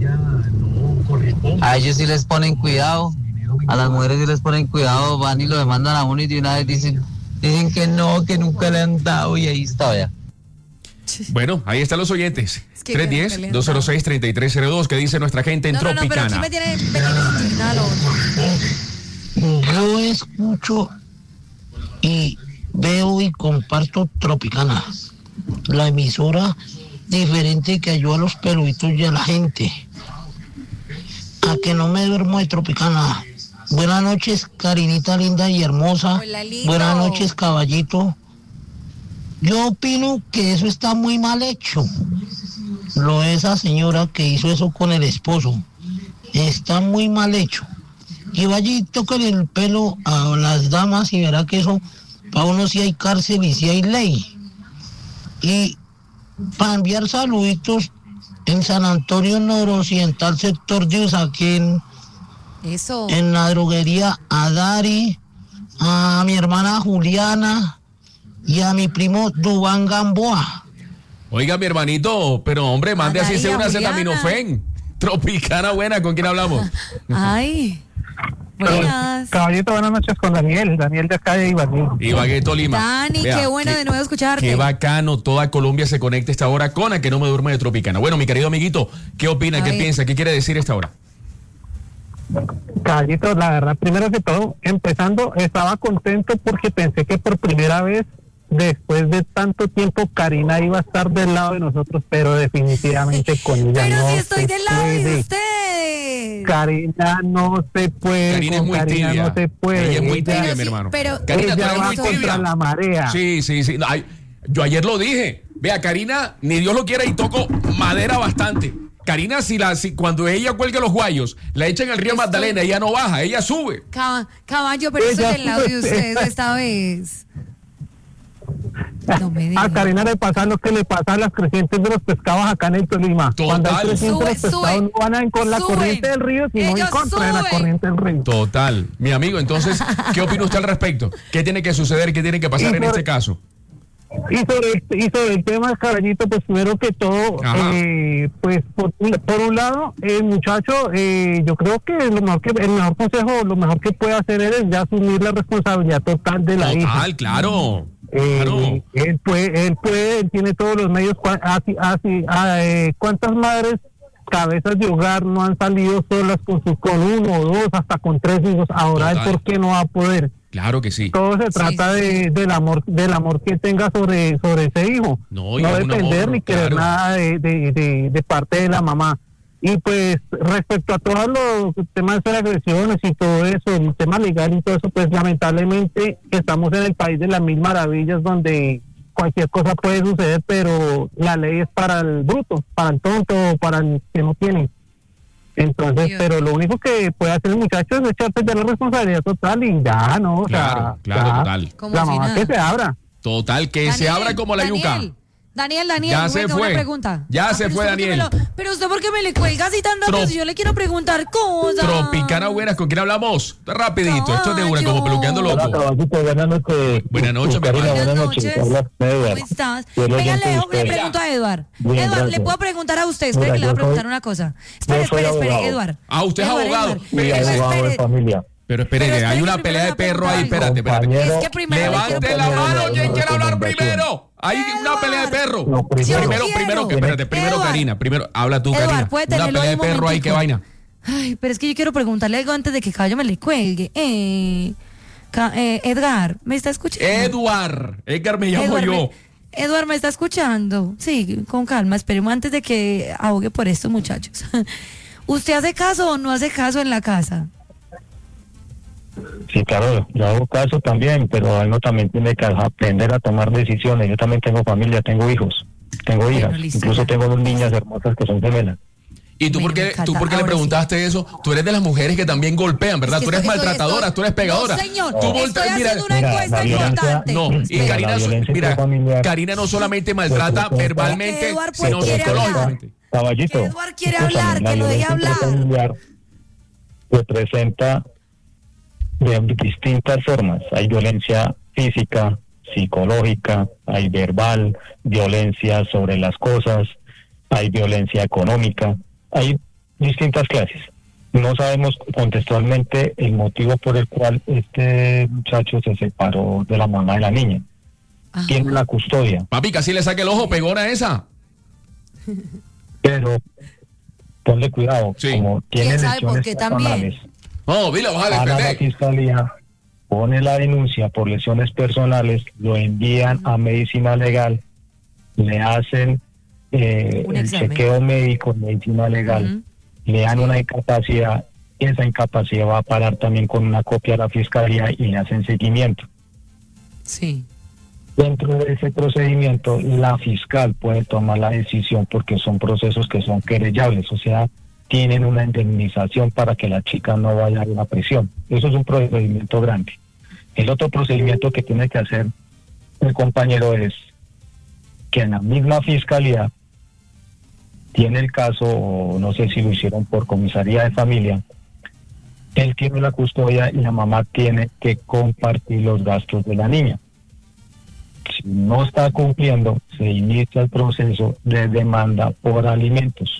Speaker 8: a ellos sí les ponen cuidado, a las mujeres sí les ponen cuidado, van y lo demandan a uno y de una vez dicen, dicen que no, que nunca le han dado y ahí está ya.
Speaker 2: Bueno, ahí están los oyentes.
Speaker 3: Es que
Speaker 2: tres uno
Speaker 3: creo
Speaker 2: cero,
Speaker 3: que le han
Speaker 2: dos cero seis, tres tres cero dos, que dice nuestra gente en
Speaker 3: No, no, no, pero aquí
Speaker 2: Tropicana.
Speaker 3: me tiene, me tiene indignado.
Speaker 9: Yo escucho y veo y comparto Tropicana, la emisora diferente que ayuda a los peluditos y a la gente. A que no me duermo de Tropicana. Buenas noches, Karinita linda y hermosa.
Speaker 3: Hola, lindo.
Speaker 9: Buenas noches, caballito. Yo opino que eso está muy mal hecho. Lo de esa señora que hizo eso con el esposo. Está muy mal hecho. Y vaya y tóquele el pelo a las damas y verá que eso, para uno sí hay cárcel y sí hay ley. Y para enviar saluditos en San Antonio Noroccidental, sector de Usaquén,
Speaker 3: Eso.
Speaker 9: en la droguería a Dari, a mi hermana Juliana y a mi primo Dubán Gamboa.
Speaker 2: Oiga, mi hermanito, pero hombre, mande así
Speaker 3: Daría,
Speaker 2: sea una
Speaker 3: Juliana.
Speaker 2: acetaminofén. Tropicana buena, ¿con quién hablamos?
Speaker 3: Ay. Buenas.
Speaker 10: Caballito, buenas noches con Daniel, Daniel de acá de Ibagué.
Speaker 2: Ibagué, Tolima.
Speaker 3: Dani,
Speaker 2: Vea,
Speaker 3: qué bueno
Speaker 2: qué-
Speaker 3: de nuevo escucharte.
Speaker 2: Qué bacano, toda Colombia se conecta a esta hora con A que no me duerme de Tropicana. Bueno, mi querido amiguito, ¿qué opina?
Speaker 3: A
Speaker 2: ¿Qué
Speaker 3: ver.
Speaker 2: piensa? ¿Qué quiere decir esta hora?
Speaker 10: Caballito, la verdad, primero que todo, empezando, estaba contento porque pensé que por primera vez, después de tanto tiempo, Karina iba a estar del lado de nosotros, pero definitivamente con ella
Speaker 3: Pero
Speaker 10: no
Speaker 3: si estoy
Speaker 10: se
Speaker 3: del lado de
Speaker 10: puede.
Speaker 3: ustedes.
Speaker 10: Karina no se puede,
Speaker 2: Karina es
Speaker 10: con
Speaker 2: muy
Speaker 10: Karina
Speaker 2: tibia.
Speaker 10: no se puede.
Speaker 2: Ella es muy
Speaker 10: Ella-
Speaker 2: tibia, mi hermano.
Speaker 3: pero-
Speaker 2: Karina, tú
Speaker 10: ella
Speaker 2: eres
Speaker 10: va
Speaker 2: muy
Speaker 10: contra
Speaker 2: tibia.
Speaker 10: la marea.
Speaker 2: Sí, sí, sí. No, ay, yo ayer lo dije. Vea, Karina, ni Dios lo quiera y toco madera bastante. Karina, si la, si cuando ella cuelga los guayos, la echan al río
Speaker 3: Estoy-
Speaker 2: Magdalena, ella no baja, ella sube.
Speaker 3: Caba- Caballo, pero estoy
Speaker 10: Ella
Speaker 3: del lado de
Speaker 10: sube.
Speaker 3: ustedes esta vez. No me
Speaker 10: A
Speaker 3: digas.
Speaker 10: Karina le pasa lo que le pasa a las crecientes de los pescados acá en el Tolima.
Speaker 2: Total.
Speaker 10: Cuando hay crecientes,
Speaker 3: Sube,
Speaker 10: los pescados
Speaker 3: sube,
Speaker 10: no van a ir con la
Speaker 3: suben.
Speaker 10: corriente del río, sino en
Speaker 3: Ellos
Speaker 10: contra de la
Speaker 3: suben.
Speaker 10: corriente del río.
Speaker 2: Total. Mi amigo, entonces, ¿qué opina usted al respecto? ¿Qué tiene que suceder? ¿Qué tiene que pasar
Speaker 10: Y
Speaker 2: en
Speaker 10: por-
Speaker 2: este caso?
Speaker 10: Y sobre, y sobre el tema del caballito, pues primero que todo,
Speaker 2: Ajá.
Speaker 10: eh, pues por, por un lado, el muchacho, eh, yo creo que lo mejor que el mejor consejo, lo mejor que puede hacer él es ya asumir la responsabilidad total de la hija.
Speaker 2: Total, claro.
Speaker 10: Eh,
Speaker 2: Claro.
Speaker 10: él puede, él puede, él tiene todos los medios. cua- Así, así, ah, eh, ¿cuántas madres cabezas de hogar no han salido solas con sus, con uno, dos, hasta con tres hijos? Ahora él,
Speaker 2: Total.
Speaker 10: ¿por qué no va a poder?
Speaker 2: Claro que sí.
Speaker 10: Todo se trata
Speaker 3: sí, sí.
Speaker 10: de, del amor, del amor que tenga sobre, sobre ese hijo.
Speaker 2: No, y es un
Speaker 10: depender
Speaker 2: amor,
Speaker 10: ni querer
Speaker 2: claro.
Speaker 10: nada de, de, de, de parte de la mamá. Y pues respecto a todos los temas de agresiones y todo eso, el tema legal y todo eso, pues lamentablemente estamos en el país de las mil maravillas donde cualquier cosa puede suceder, pero la ley es para el bruto, para el tonto, para el que no tiene. Entonces,
Speaker 3: Dios.
Speaker 10: pero lo único que puede hacer el muchacho es echarse ya la responsabilidad total y ya, ¿no? O
Speaker 2: Claro,
Speaker 10: sea,
Speaker 2: claro,
Speaker 10: ya,
Speaker 2: total.
Speaker 3: Como
Speaker 10: la
Speaker 3: si
Speaker 10: mamá
Speaker 3: nada.
Speaker 10: que se abra.
Speaker 2: Total, que se
Speaker 3: Daniel,
Speaker 2: abra como la
Speaker 3: Daniel,
Speaker 2: yuca.
Speaker 3: Daniel, Daniel,
Speaker 2: Ya se
Speaker 3: venga,
Speaker 2: fue.
Speaker 3: una pregunta.
Speaker 2: Ya se
Speaker 3: pero
Speaker 2: fue,
Speaker 3: usted, ¿por qué
Speaker 2: Daniel.
Speaker 3: me lo- pero usted, ¿por qué me le cuelga así tan rápido?
Speaker 2: Trop-
Speaker 3: Si yo le quiero preguntar cosas.
Speaker 2: Tropicana buenas, ¿con quién hablamos? Rapidito, esto es de una, como peluqueando loco.
Speaker 9: caballito, buenas noches.
Speaker 2: Buenas noches, mi
Speaker 9: Karina,
Speaker 2: hermano.
Speaker 9: buenas
Speaker 3: Buenas
Speaker 9: noches.
Speaker 3: noches.
Speaker 9: Habla Edward.
Speaker 3: ¿Cómo estás?
Speaker 9: Yo le
Speaker 3: Venga,
Speaker 9: llamo
Speaker 3: le,
Speaker 9: a
Speaker 3: le
Speaker 9: usted.
Speaker 3: pregunto a Eduard.
Speaker 9: Bien,
Speaker 3: Eduard, ¿le
Speaker 9: gracias.
Speaker 3: puedo preguntar a usted? Espere,
Speaker 9: Mira,
Speaker 3: que le voy a
Speaker 9: yo
Speaker 3: preguntar
Speaker 9: soy-
Speaker 3: una cosa. Espere,
Speaker 9: yo soy
Speaker 3: espere, espere,
Speaker 9: abogado.
Speaker 3: Eduard.
Speaker 2: Ah, usted es
Speaker 3: Eduard,
Speaker 2: abogado.
Speaker 3: Eduard.
Speaker 9: Y
Speaker 2: Mire,
Speaker 3: Pero
Speaker 9: abogado de
Speaker 3: espere,
Speaker 9: familia.
Speaker 2: Pero espere,
Speaker 3: Pero
Speaker 2: hay
Speaker 3: espere,
Speaker 2: una
Speaker 3: que
Speaker 2: pelea de
Speaker 3: primero
Speaker 2: perro ahí,
Speaker 3: le
Speaker 2: espérate, espérate.
Speaker 9: Compañero,
Speaker 3: Es que primero le
Speaker 2: Levante
Speaker 3: quiero
Speaker 2: la
Speaker 3: preguntar.
Speaker 2: mano, ¿quién quiere hablar
Speaker 9: recomendación.
Speaker 2: primero? Hay una pelea de perro.
Speaker 9: No, primero.
Speaker 2: primero,
Speaker 3: Yo
Speaker 2: primero, que
Speaker 3: quiero.
Speaker 2: espérate, primero
Speaker 3: Eduard.
Speaker 2: Karina, primero habla tú,
Speaker 3: Eduard,
Speaker 2: Karina.
Speaker 3: puede
Speaker 2: Una
Speaker 3: tenerlo
Speaker 2: pelea
Speaker 3: ahí
Speaker 2: de
Speaker 3: un
Speaker 2: perro ahí, qué
Speaker 3: momentico.
Speaker 2: vaina.
Speaker 3: Ay, pero es que yo quiero preguntarle algo antes de que Caballo me le cuelgue. Eh, Ca- eh, Edgar, ¿me está escuchando?
Speaker 2: Eduard, Edgar me llamo
Speaker 3: Eduard,
Speaker 2: yo.
Speaker 3: me, Eduard, ¿me está escuchando? Sí, con calma, esperemos antes de que ahogue por estos muchachos. ¿Usted hace caso o no hace caso en la casa?
Speaker 10: Sí, claro, yo hago caso también, pero uno también tiene que aprender a tomar decisiones. Yo también tengo familia, tengo hijos, tengo hijas,
Speaker 3: Bueno, listo,
Speaker 10: incluso
Speaker 3: ya.
Speaker 10: tengo dos niñas hermosas que son gemelas.
Speaker 2: ¿Y tú
Speaker 3: Bueno,
Speaker 2: por qué,
Speaker 3: me encanta.
Speaker 2: tú por qué le
Speaker 3: Ahora sí.
Speaker 2: preguntaste eso? Tú eres de las mujeres que también golpean, ¿verdad?
Speaker 3: Es que
Speaker 2: Tú eres
Speaker 3: estoy-
Speaker 2: maltratadora,
Speaker 3: estoy-
Speaker 2: tú eres pegadora.
Speaker 3: No, señor,
Speaker 2: Tú
Speaker 3: estoy
Speaker 2: volteas-
Speaker 3: haciendo una
Speaker 10: mira,
Speaker 3: encuesta
Speaker 10: la violencia-
Speaker 3: importante.
Speaker 2: No, y
Speaker 10: Mira,
Speaker 2: Karina,
Speaker 10: la
Speaker 2: so-
Speaker 10: violencia
Speaker 2: mira,
Speaker 10: intrafamiliar-
Speaker 2: Karina no solamente maltrata
Speaker 10: Pues,
Speaker 2: verbalmente,
Speaker 3: Eduard, pues,
Speaker 2: sino
Speaker 3: quiere hablar.
Speaker 2: psicológicamente.
Speaker 10: Caballito,
Speaker 3: Que Eduard quiere
Speaker 10: escúchame,
Speaker 3: hablar,
Speaker 10: la
Speaker 3: que lo deje
Speaker 10: violencia
Speaker 3: hablar.
Speaker 10: intrafamiliar se presenta de distintas formas. Hay violencia física, psicológica, hay verbal, violencia sobre las cosas, hay violencia económica, hay distintas clases. No sabemos contextualmente el motivo por el cual este muchacho se separó de la mamá de la niña.
Speaker 3: Ajá.
Speaker 10: Tiene la custodia,
Speaker 2: Papi, casi le saque el ojo, pegona esa.
Speaker 10: pero ponle cuidado,
Speaker 2: Sí.
Speaker 10: como tiene
Speaker 3: ¿Quién sabe por
Speaker 10: lesiones
Speaker 3: qué también?
Speaker 10: personales.
Speaker 2: No, dile, ojalá
Speaker 10: Para la
Speaker 2: defender.
Speaker 10: fiscalía, pone la denuncia por lesiones personales, lo envían a medicina legal, le hacen eh,
Speaker 3: Un
Speaker 10: el
Speaker 3: examen.
Speaker 10: chequeo médico en medicina legal,
Speaker 3: Ujú.
Speaker 10: le dan una incapacidad, esa incapacidad va a parar también con una copia a la fiscalía y le hacen seguimiento.
Speaker 3: Sí.
Speaker 10: Dentro de ese procedimiento, la fiscal puede tomar la decisión porque son procesos que son querellables, o sea, tienen una indemnización para que la chica no vaya a la prisión. Eso es un procedimiento grande. El otro procedimiento que tiene que hacer el compañero es que en la misma fiscalía tiene el caso, o no sé si lo hicieron por comisaría de familia, él tiene la custodia y la mamá tiene que compartir los gastos de la niña. Si no está cumpliendo, se inicia el proceso de demanda por alimentos.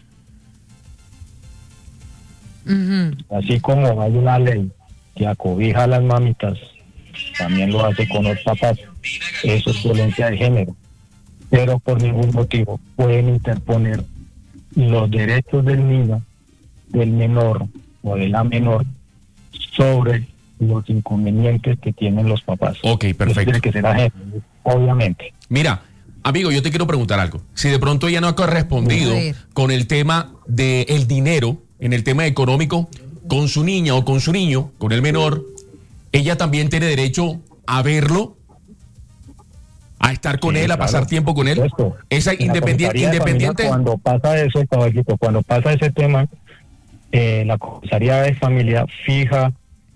Speaker 3: Ujú.
Speaker 10: Así como hay una ley que acobija a las mamitas, también lo hace con los papás. Eso es violencia de género. Pero por ningún motivo pueden interponer los derechos del niño, del menor o de la menor sobre los inconvenientes que tienen los papás.
Speaker 2: Ok,
Speaker 10: Eso
Speaker 2: perfecto.
Speaker 10: tiene que ser ajeno, obviamente.
Speaker 2: Mira, amigo, yo te quiero preguntar algo. Si de pronto ella no ha correspondido
Speaker 3: A ver.
Speaker 2: con el tema del dinero, en el tema económico, con su niña o con su niño, con el menor, ella también tiene derecho a verlo, a estar con
Speaker 10: Sí,
Speaker 2: él, a
Speaker 10: claro,
Speaker 2: pasar tiempo con él.
Speaker 10: por supuesto.
Speaker 2: Esa
Speaker 10: En la
Speaker 2: independiente,
Speaker 10: comisaría de familia,
Speaker 2: independiente.
Speaker 10: Cuando pasa eso, caballito, cuando pasa ese tema, eh, la comisaría de familia fija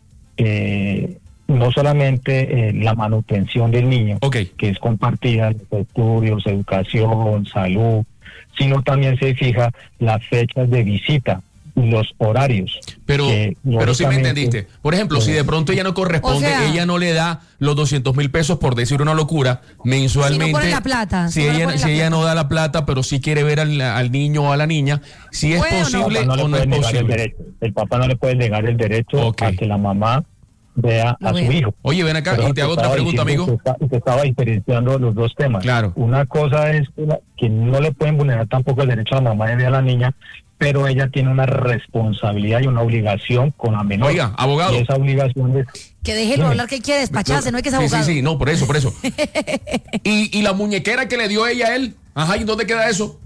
Speaker 10: eh, no solamente eh, la manutención del niño,
Speaker 2: Ok.
Speaker 10: que es compartida, los estudios, educación, salud, sino también se fija las fechas de visita y los horarios.
Speaker 2: Pero,
Speaker 10: que,
Speaker 2: pero sí me
Speaker 10: lógicamente,
Speaker 2: entendiste. Por ejemplo, si de pronto ella no corresponde,
Speaker 3: O sea-
Speaker 2: ella no le da los doscientos mil pesos, por decir una locura, mensualmente.
Speaker 3: Si no pone la plata,
Speaker 2: Si
Speaker 3: si no le
Speaker 2: ella,
Speaker 3: pone
Speaker 2: si
Speaker 3: la
Speaker 2: ella
Speaker 3: plata.
Speaker 2: no da la plata, pero sí quiere ver al, al niño o a la niña, si es
Speaker 3: ¿Puede o no?
Speaker 2: posible
Speaker 10: El papá no
Speaker 2: o
Speaker 10: le
Speaker 2: no es
Speaker 10: puede negar el
Speaker 2: posible.
Speaker 10: derecho. El papá no le puede negar el derecho
Speaker 2: Ok.
Speaker 10: a que la mamá vea
Speaker 3: Lo
Speaker 10: a su
Speaker 3: vea.
Speaker 10: hijo.
Speaker 2: Oye, ven acá
Speaker 10: Pero
Speaker 2: y te hago otra
Speaker 10: estaba
Speaker 2: pregunta,
Speaker 10: diciendo,
Speaker 2: amigo.
Speaker 10: Te, está- te estaba diferenciando los dos temas.
Speaker 2: Claro.
Speaker 10: Una cosa es que, la- que no le pueden vulnerar tampoco el derecho a la mamá de ver a la niña, pero ella tiene una responsabilidad y una obligación con la menor.
Speaker 2: Oiga, abogado.
Speaker 10: Y esa obligación es...
Speaker 3: Que déjelo hablar, que quiere despacharse, no es que es
Speaker 2: Sí,
Speaker 3: abogado.
Speaker 2: sí, sí, no, por eso, por eso. y, y la muñequera que le dio ella a él, ajá, ¿y dónde queda eso?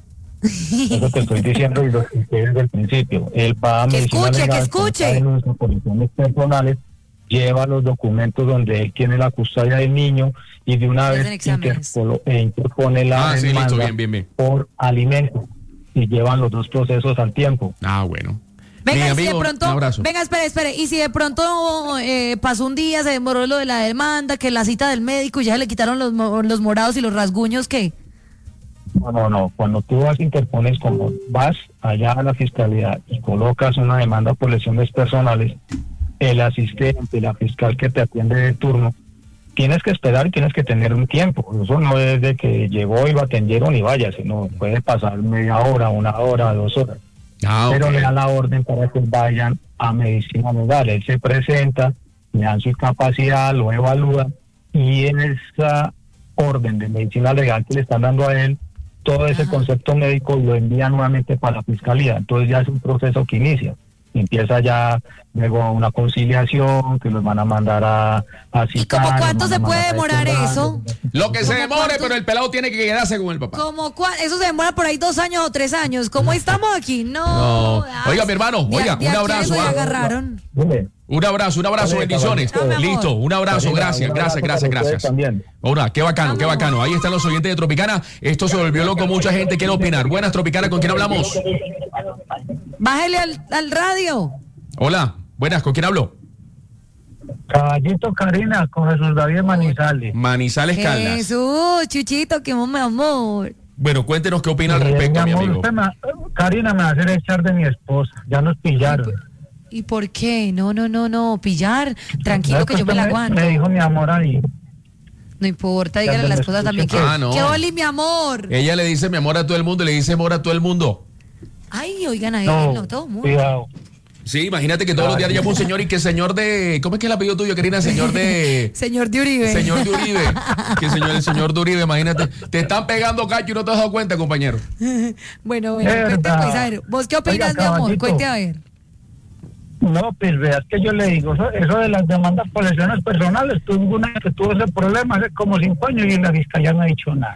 Speaker 10: Eso te estoy diciendo y lo expliqué desde el principio. Él va a
Speaker 3: Que
Speaker 10: medicina
Speaker 3: escuche,
Speaker 10: legal,
Speaker 3: que escuche.
Speaker 10: con esta denuncia por lesiones personales, lleva los documentos donde él tiene la custodia del niño y de una
Speaker 3: Se
Speaker 10: vez
Speaker 3: hacen exámenes.
Speaker 10: interpolo- eh, interpone la
Speaker 2: Ah, sí, listo,
Speaker 10: demanda
Speaker 2: bien, bien, bien.
Speaker 10: por alimentos y llevan los dos procesos al tiempo.
Speaker 2: Ah, bueno.
Speaker 3: Venga,
Speaker 2: Mi
Speaker 3: y si
Speaker 2: amigo,
Speaker 3: de pronto,
Speaker 2: un abrazo.
Speaker 3: venga, espere, espere, y si de pronto eh, pasó un día, se demoró lo de la demanda, que la cita del médico y ya se le quitaron los, mo- los morados y los rasguños, ¿qué?
Speaker 10: No, no, no. Cuando tú vas, interpones, como vas allá a la fiscalía y colocas una demanda por lesiones personales, el asistente, la fiscal que te atiende de turno, tienes que esperar y tienes que tener un tiempo. Eso no es de que llegó y lo atendieron y vaya, sino puede pasar media hora, una hora, dos horas.
Speaker 2: Ah,
Speaker 10: Pero
Speaker 2: ok.
Speaker 10: le dan la orden para que vayan a medicina legal. Él se presenta, le dan su incapacidad, lo evalúan y en esa orden de medicina legal que le están dando a él, todo ese
Speaker 3: Ajá.
Speaker 10: concepto médico lo envía nuevamente para la fiscalía. Entonces ya es un proceso que inicia. Empieza ya luego una conciliación que los van a mandar a, a
Speaker 3: ¿Y
Speaker 10: citar.
Speaker 3: como
Speaker 10: los
Speaker 3: cuánto
Speaker 10: van
Speaker 3: se
Speaker 10: a
Speaker 3: puede
Speaker 10: mandar a
Speaker 3: demorar
Speaker 10: declarar.
Speaker 3: eso?
Speaker 2: Lo que se
Speaker 3: ¿Cómo
Speaker 2: demore,
Speaker 3: cuánto?
Speaker 2: pero el pelado tiene que quedarse con el papá.
Speaker 3: ¿Cómo cua- eso se demora por ahí dos años o tres años. ¿Cómo estamos aquí? No.
Speaker 2: No.
Speaker 3: ay,
Speaker 2: Oiga, mi hermano,
Speaker 3: de-
Speaker 2: oiga,
Speaker 3: de
Speaker 2: un
Speaker 3: aquí a
Speaker 2: abrazo,
Speaker 3: eso ya
Speaker 2: ah.
Speaker 3: agarraron.
Speaker 10: Dime.
Speaker 2: Un abrazo, un abrazo,
Speaker 11: Vale,
Speaker 2: bendiciones.
Speaker 3: caballito.
Speaker 2: Listo, un abrazo,
Speaker 11: Karina,
Speaker 2: gracias,
Speaker 11: un
Speaker 2: gracias,
Speaker 11: abrazo
Speaker 2: gracias,
Speaker 11: para ustedes
Speaker 2: gracias.
Speaker 11: también.
Speaker 2: Ahora, qué bacano, qué
Speaker 3: Vamos.
Speaker 2: bacano. Ahí están los oyentes de Tropicana. Esto se volvió loco, mucha gente quiere opinar. Buenas, Tropicana, ¿con quién hablamos?
Speaker 3: Bájale al, al radio.
Speaker 2: Hola, buenas, ¿con quién hablo?
Speaker 10: Caballito, Karina, con Jesús David Manizales.
Speaker 2: Manizales Caldas.
Speaker 3: Jesús, Chuchito, que mi amor.
Speaker 2: Bueno, cuéntenos qué opina al
Speaker 10: Eh,
Speaker 2: respecto, mi
Speaker 10: amor,
Speaker 2: amigo.
Speaker 10: usted me- Karina me va a hacer echar de mi esposa. Ya nos pillaron.
Speaker 3: ¿Y por qué? No, no, no, no, pillar. Tranquilo
Speaker 10: ¿Sabes
Speaker 3: que yo me
Speaker 10: usted
Speaker 3: la aguanto.
Speaker 10: Me dijo mi amor ahí.
Speaker 3: No importa, dígale a la esposa también que,
Speaker 2: Ah, no.
Speaker 3: que oli, mi amor.
Speaker 2: Ella le dice mi amor a todo el mundo, le dice amor a todo el mundo.
Speaker 3: Ay, oigan a él,
Speaker 10: No,
Speaker 3: no, todo el mundo.
Speaker 10: cuidado.
Speaker 2: Sí, imagínate que todos los días llama un señor y que señor de... ¿Cómo es que es el apellido tuyo, Karina? Señor de...
Speaker 3: Señor de Uribe.
Speaker 2: Señor de Uribe. Que señor, el señor de Uribe, imagínate. Te están pegando cacho y no te has dado cuenta, compañero.
Speaker 3: Bueno, bueno,
Speaker 10: Verdad.
Speaker 3: cuente pues, a ver. ¿Vos qué opinas,
Speaker 10: Oiga,
Speaker 3: mi amor?
Speaker 10: caballito.
Speaker 3: Cuente a ver.
Speaker 10: No, pues veas que yo le digo, eso, eso de las demandas por lesiones personales, tuvo una que tuvo ese problema hace como cinco años y la fiscalía no ha dicho nada.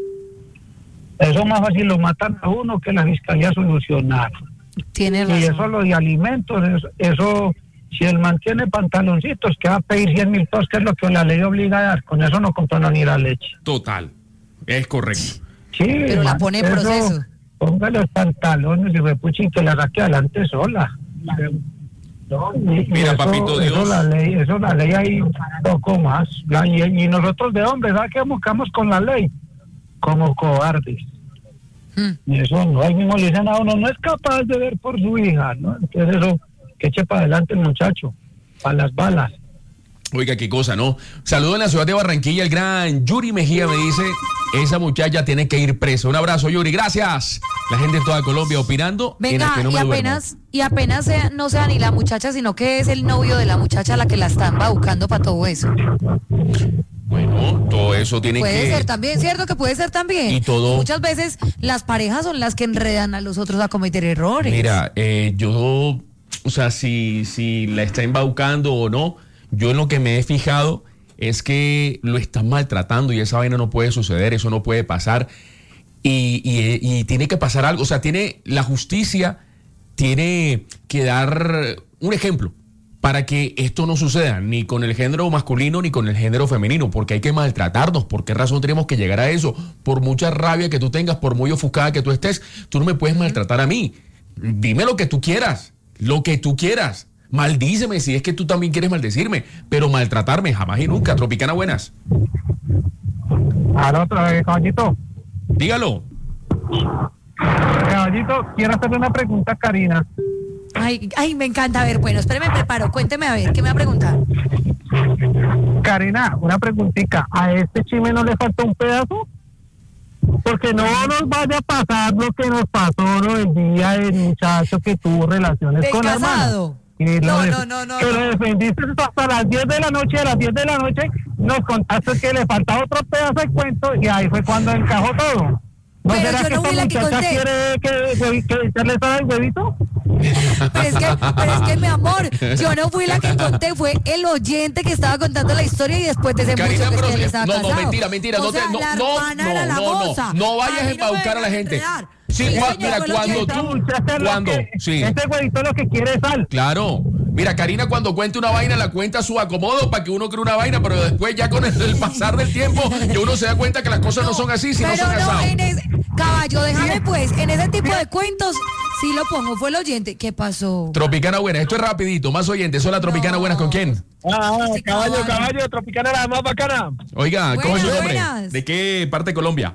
Speaker 10: Eso más fácil lo matan a uno que la fiscalía solucionar.
Speaker 3: Tienes
Speaker 10: Y eso
Speaker 3: razón.
Speaker 10: lo de alimentos, eso, eso si él mantiene pantaloncitos, que va a pedir cien mil pesos, que es lo que la ley obliga a dar, con eso no compra ni la leche.
Speaker 2: Total. Es correcto.
Speaker 10: Sí,
Speaker 3: Pero la
Speaker 10: man,
Speaker 3: pone en
Speaker 10: eso,
Speaker 3: proceso.
Speaker 10: Póngale los pantalones y repuche y que la saque adelante sola. No, y- y
Speaker 2: Mira, papito Dios.
Speaker 10: Eso la ley, eso la ley hay un poco más. La- y, y nosotros de hombres, ¿sabes qué buscamos con la ley? Como cobardes.
Speaker 3: Mm.
Speaker 10: Y eso no, ahí mismo le dicen a uno, no es capaz de ver por su hija, ¿no? Entonces eso, que eche para adelante el muchacho, para las balas.
Speaker 2: Oiga, qué cosa, ¿no? Saludo en la ciudad de Barranquilla, el gran Yuri Mejía me dice, esa muchacha tiene que ir presa. Un abrazo, Yuri, gracias. La gente de toda Colombia opinando. en
Speaker 3: Venga,
Speaker 2: el que no
Speaker 3: y
Speaker 2: me duermo.
Speaker 3: apenas, y apenas sea, no sea ni la muchacha, sino que es el novio de la muchacha la que la están buscando para todo eso.
Speaker 2: Bueno, todo eso tiene
Speaker 3: Puede
Speaker 2: que...
Speaker 3: ser también, ¿cierto? Que puede ser también.
Speaker 2: Y todo-
Speaker 3: Muchas veces las parejas son las que enredan a los otros a cometer errores.
Speaker 2: Mira, eh, yo, o sea, si, si la está embaucando o no, yo en lo que me he fijado es que lo están maltratando y esa vaina no puede suceder, eso no puede pasar. Y, y- y tiene que pasar algo, o sea, tiene la justicia tiene que dar un ejemplo para que esto no suceda ni con el género masculino ni con el género femenino, porque hay que maltratarnos. ¿Por qué razón tenemos que llegar a eso? Por mucha rabia que tú tengas, por muy ofuscada que tú estés, tú no me puedes maltratar a mí. Dime lo que tú quieras, lo que tú quieras. Maldíceme si es que tú también quieres maldecirme, pero maltratarme jamás y nunca. Tropicana, buenas.
Speaker 10: Ahora otra vez, caballito.
Speaker 2: Dígalo.
Speaker 10: Caballito, quiero hacerle una pregunta a Karina.
Speaker 3: Ay, ay, me encanta. A ver, bueno, espéreme, me preparo. Cuénteme a ver, ¿qué me va a preguntar?
Speaker 10: Karina, una preguntita. ¿A este chisme no le falta un pedazo? Porque no nos vaya a pasar lo que nos pasó, ¿no? El día del muchacho que tuvo relaciones
Speaker 3: ¿Del
Speaker 10: con la hermana.
Speaker 3: casado?
Speaker 10: Que
Speaker 3: No,
Speaker 10: lo de-
Speaker 3: no, no, no,
Speaker 10: Que
Speaker 3: no.
Speaker 10: lo defendiste hasta las diez de la noche. A las diez de la noche nos contaste que le faltaba otro pedazo de cuento y ahí fue cuando encajó todo. ¿No
Speaker 3: Pero
Speaker 10: será
Speaker 3: yo
Speaker 10: que
Speaker 3: no fui
Speaker 10: esta
Speaker 3: la que
Speaker 10: muchacha
Speaker 3: conté.
Speaker 10: quiere que, que, que echarle sal al huevito?
Speaker 3: Pero es, que, pero es que, mi amor, yo no fui la que conté, fue el oyente que estaba contando la historia y después de ese
Speaker 2: Karina,
Speaker 3: mucho que
Speaker 2: pero
Speaker 3: es que él
Speaker 2: si-
Speaker 3: estaba
Speaker 2: no, no,
Speaker 3: casado.
Speaker 2: mentira, mentira,
Speaker 3: O
Speaker 2: no te-
Speaker 3: sea,
Speaker 2: no,
Speaker 3: la
Speaker 2: no,
Speaker 3: hermana era
Speaker 2: no,
Speaker 3: la
Speaker 2: no, no,
Speaker 3: moza.
Speaker 2: no vayas
Speaker 3: mí
Speaker 2: a
Speaker 3: me
Speaker 2: embaucar a la
Speaker 3: vengan
Speaker 2: gente.
Speaker 3: enredar.
Speaker 2: Sí,
Speaker 3: Ese
Speaker 2: cua-
Speaker 3: señor
Speaker 2: mira,
Speaker 3: fue el
Speaker 2: cuando
Speaker 3: oyente.
Speaker 2: tú-
Speaker 10: Muchacha, lo
Speaker 2: ¿Cuándo?
Speaker 10: que-
Speaker 2: Sí.
Speaker 10: Este huevito lo que quiere es sal.
Speaker 2: Claro. Mira, Karina cuando cuenta una vaina la cuenta a su acomodo para que uno cree una vaina, pero después ya con el, el pasar del tiempo ya uno se da cuenta que las cosas no, son así si no
Speaker 3: Pero
Speaker 2: son
Speaker 3: no,
Speaker 2: asados.
Speaker 3: en ese, caballo, déjame pues, en ese tipo de cuentos sí lo pongo, fue el oyente. ¿Qué pasó?
Speaker 2: Tropicana buena, esto es rapidito, más oyentes. Hola, Tropicana
Speaker 3: No.
Speaker 2: buenas, ¿con quién?
Speaker 10: Ah,
Speaker 3: Ese
Speaker 10: caballo,
Speaker 3: caballo.
Speaker 10: caballo, Tropicana la más bacana.
Speaker 2: Oiga, ¿cómo es su
Speaker 3: Buenas,
Speaker 2: nombre?
Speaker 3: buenas.
Speaker 2: ¿De qué parte de Colombia?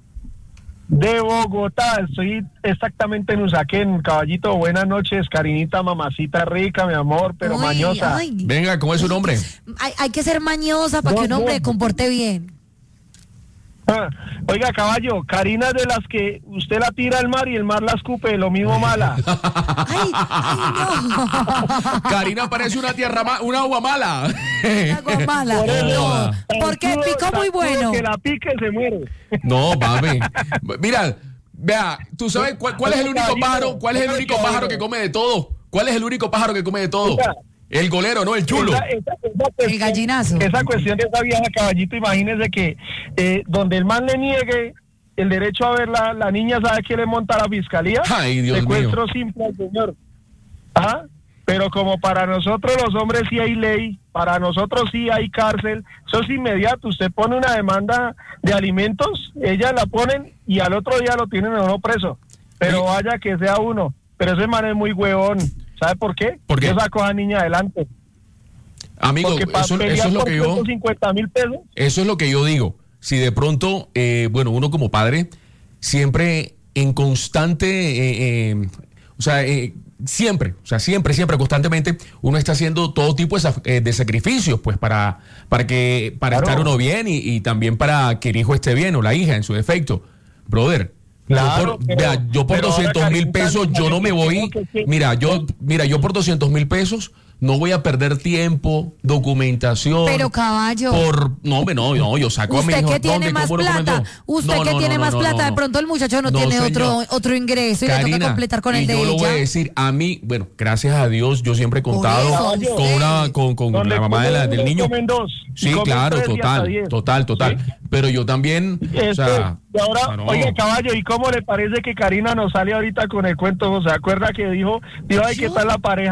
Speaker 10: De Bogotá, estoy exactamente en Usaquén, caballito. Buenas noches, Karinita, mamacita rica, mi amor, pero
Speaker 3: Uy,
Speaker 10: mañosa.
Speaker 3: ay.
Speaker 2: Venga, ¿cómo es su nombre?
Speaker 3: Hay, hay que ser mañosa para que un
Speaker 10: No,
Speaker 3: hombre
Speaker 10: no.
Speaker 3: se comporte bien.
Speaker 10: Ah, oiga, caballo, Karina es de las que usted la tira al mar y el mar la escupe, lo mismo mala.
Speaker 3: Ay, ay, no.
Speaker 2: Karina parece una tierra ma- una agua mala.
Speaker 3: Agua mala.
Speaker 10: Por eso,
Speaker 3: No, porque
Speaker 10: tan
Speaker 3: picó
Speaker 10: crudo,
Speaker 3: muy
Speaker 10: tan crudo
Speaker 3: bueno.
Speaker 10: Que la pique se muere.
Speaker 2: No, mami. Mira, vea, ¿tú sabes cuál, cuál es el único pájaro? ¿Cuál es el único pájaro que come de todo? ¿Cuál es el único pájaro que come de todo? El golero, no, el chulo.
Speaker 10: Esa- esa- esa cuestión-
Speaker 3: El gallinazo.
Speaker 10: Esa cuestión de esa vieja, caballito, imagínese que eh, donde el man le niegue el derecho a ver la, la niña, ¿sabe qué le monta la fiscalía?
Speaker 2: Ay, Dios
Speaker 10: Secuestro
Speaker 2: mío.
Speaker 10: simple al señor. ¿Ah? pero como para nosotros los hombres sí hay ley, para nosotros sí hay cárcel, eso es inmediato. Usted pone una demanda de alimentos, ellas la ponen y al otro día lo tienen a uno preso. Pero vaya que sea uno. Pero ese man es muy huevón. ¿Sabe por qué?
Speaker 2: ¿Por qué?
Speaker 10: Yo saco a esa niña adelante.
Speaker 2: Amigo, eso, eso es lo que yo...
Speaker 10: ciento cincuenta mil pesos.
Speaker 2: Eso es lo que yo digo. Si de pronto, eh, bueno, uno como padre, siempre en constante... Eh, eh, o sea, eh, siempre, o sea, siempre, siempre, constantemente, uno está haciendo todo tipo de, eh, de sacrificios, pues, para, para que, para claro. estar uno bien y, y también para que el hijo esté bien o la hija en su defecto. Brother,
Speaker 10: claro,
Speaker 2: yo por, pero, vea, yo por doscientos mil pesos, yo no me voy, mira, yo, mira, yo por doscientos mil pesos no voy a perder tiempo, documentación.
Speaker 3: Pero caballo.
Speaker 2: Por, no, no, no, yo saco a mi hijo.
Speaker 3: Usted que tiene más plata, usted
Speaker 2: no,
Speaker 3: que
Speaker 2: no,
Speaker 3: tiene
Speaker 2: no,
Speaker 3: más
Speaker 2: no,
Speaker 3: plata,
Speaker 2: no, no.
Speaker 3: de pronto el muchacho no,
Speaker 2: no
Speaker 3: tiene
Speaker 2: señor.
Speaker 3: otro otro ingreso y
Speaker 2: Karina,
Speaker 3: le toca completar con el de
Speaker 2: yo
Speaker 3: ella.
Speaker 2: Yo lo voy a decir, a mí, bueno, gracias a Dios, yo siempre he contado
Speaker 3: eso,
Speaker 2: con una, con, con la mamá de la, del niño.
Speaker 10: Dos,
Speaker 2: sí, claro, total, total, total. ¿Sí? Pero yo también,
Speaker 10: este,
Speaker 2: o sea...
Speaker 10: Y ahora,
Speaker 2: no, no.
Speaker 10: oye, caballo, ¿y cómo le parece que Karina nos sale ahorita con el cuento? ¿Se acuerda que dijo, dijo, ay, ¿qué tal la pareja?